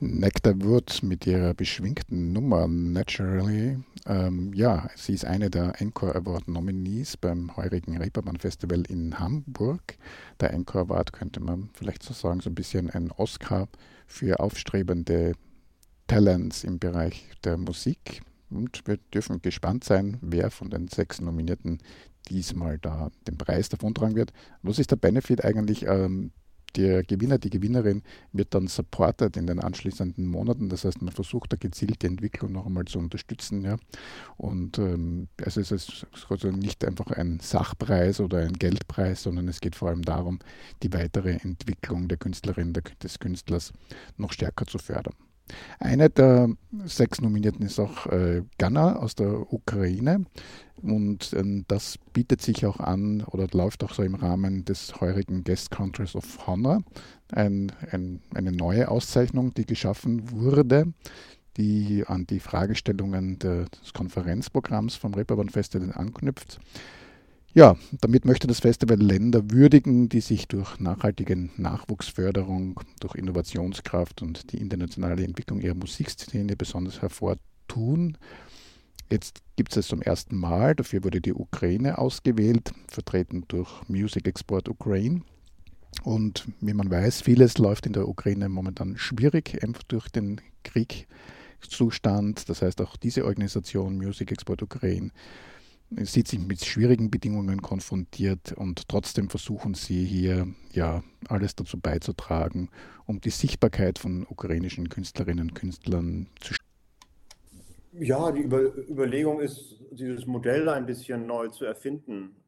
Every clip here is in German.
Nectar Wood mit ihrer beschwingten Nummer Naturally. Ja, sie ist eine der Encore Award Nominees beim heurigen Reeperbahn Festival in Hamburg. Der Encore Award könnte man vielleicht so sagen, so ein bisschen ein Oscar für aufstrebende Talents im Bereich der Musik. Und wir dürfen gespannt sein, wer von den 6 Nominierten diesmal da den Preis davontragen wird. Was ist der Benefit eigentlich? Der Gewinner, die Gewinnerin wird dann supported in den anschließenden Monaten. Das heißt, man versucht da gezielt die Entwicklung noch einmal zu unterstützen. Ja. Und also es ist also nicht einfach ein Sachpreis oder ein Geldpreis, sondern es geht vor allem darum, die weitere Entwicklung der Künstlerin, des Künstlers noch stärker zu fördern. Eine der 6 Nominierten ist auch Ghana aus der Ukraine und das bietet sich auch an oder läuft auch so im Rahmen des heurigen Guest Countries of Honor. Eine neue Auszeichnung, die geschaffen wurde, die an die Fragestellungen des Konferenzprogramms vom Reeperbahn Festival anknüpft. Ja, damit möchte das Festival Länder würdigen, die sich durch nachhaltige Nachwuchsförderung, durch Innovationskraft und die internationale Entwicklung ihrer Musikszene besonders hervortun. Jetzt gibt es zum ersten Mal, dafür wurde die Ukraine ausgewählt, vertreten durch Music Export Ukraine. Und wie man weiß, vieles läuft in der Ukraine momentan schwierig, einfach durch den Kriegszustand. Das heißt, auch diese Organisation Music Export Ukraine sieht sich mit schwierigen Bedingungen konfrontiert und trotzdem versuchen sie hier ja alles dazu beizutragen, um die Sichtbarkeit von ukrainischen Künstlerinnen und Künstlern zu Ja, die Überlegung ist, dieses Modell ein bisschen neu zu erfinden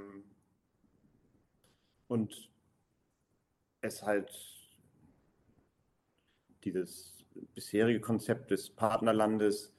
und es halt dieses bisherige Konzept des Partnerlandes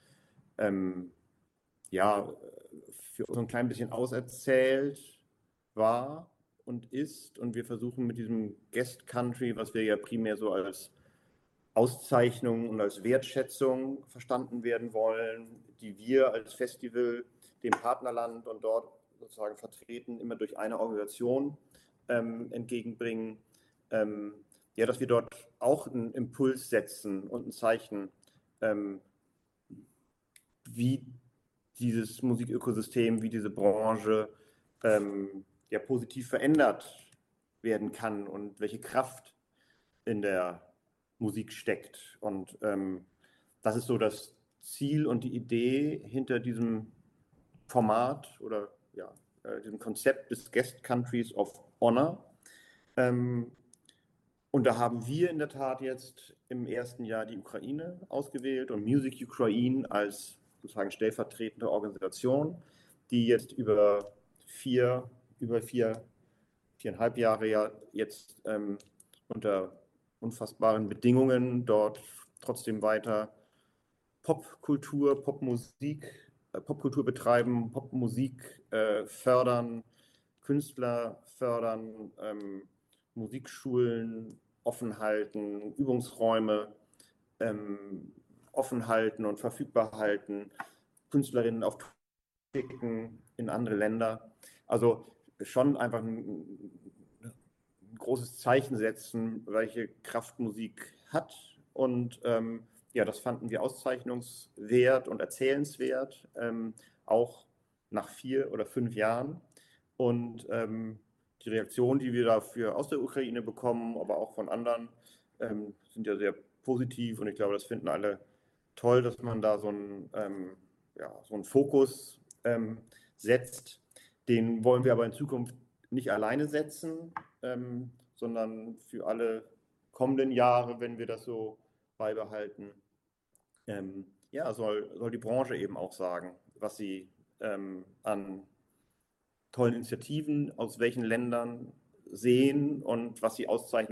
ja für uns ein klein bisschen auserzählt war und ist. Und wir versuchen mit diesem Guest Country, was wir ja primär so als Auszeichnung und als Wertschätzung verstanden werden wollen, die wir als Festival dem Partnerland und dort sozusagen vertreten, immer durch eine Organisation entgegenbringen. Ja, dass wir dort auch einen Impuls setzen und ein Zeichen, wie dieses Musikökosystem, wie diese Branche ja positiv verändert werden kann und welche Kraft in der Musik steckt. Und das ist so das Ziel und die Idee hinter diesem Format oder ja, diesem Konzept des Guest Countries of Honor. Und da haben wir in der Tat jetzt im ersten Jahr die Ukraine ausgewählt und Music Ukraine als sozusagen stellvertretende Organisation, die jetzt über viereinhalb Jahre ja jetzt unter unfassbaren Bedingungen dort trotzdem weiter Popkultur betreiben, Popmusik fördern, Künstler fördern, Musikschulen offen halten, Übungsräume offen halten und verfügbar halten, Künstlerinnen auf Tour schicken in andere Länder. Also schon einfach ein großes Zeichen setzen, welche Kraft Musik hat. Und ja, das fanden wir auszeichnungswert und erzählenswert, auch nach 4 oder 5 Jahren. Und die Reaktionen, die wir dafür aus der Ukraine bekommen, aber auch von anderen, sind ja sehr positiv. Und ich glaube, das finden alle toll, dass man da so einen Fokus setzt. Den wollen wir aber in Zukunft nicht alleine setzen, sondern für alle kommenden Jahre, wenn wir das so beibehalten, ja, soll die Branche eben auch sagen, was sie an tollen Initiativen aus welchen Ländern sehen und was sie auszeichnen